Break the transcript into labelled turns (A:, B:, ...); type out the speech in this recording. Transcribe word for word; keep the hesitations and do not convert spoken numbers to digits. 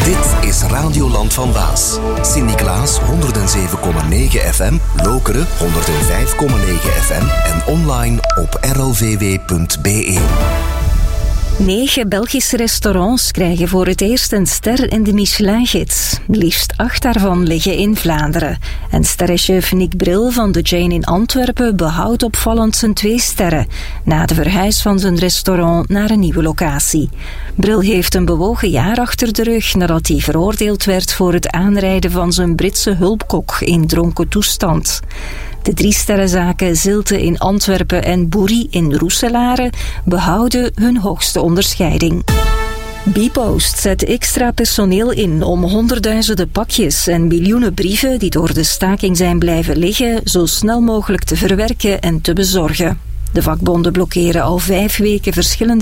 A: Dit is Radioland van Waas. Sint-Niklaas honderd zeven komma negen F M, Lokeren honderd vijf komma negen F M en online op r l v w punt b e.
B: Negen Belgische restaurants krijgen voor het eerst een ster in de Michelin-gids. Liefst acht daarvan liggen in Vlaanderen. En sterrenchef Nick Bril van de Jane in Antwerpen behoudt opvallend zijn twee sterren, na de verhuis van zijn restaurant naar een nieuwe locatie. Bril heeft een bewogen jaar achter de rug nadat hij veroordeeld werd voor het aanrijden van zijn Britse hulpkok in dronken toestand. De drie sterrenzaken Zilte in Antwerpen en Boerie in Roeselare behouden hun hoogste onderscheiding. Bpost zet extra personeel in om honderdduizenden pakjes en miljoenen brieven die door de staking zijn blijven liggen zo snel mogelijk te verwerken en te bezorgen. De vakbonden blokkeren al vijf weken verschillende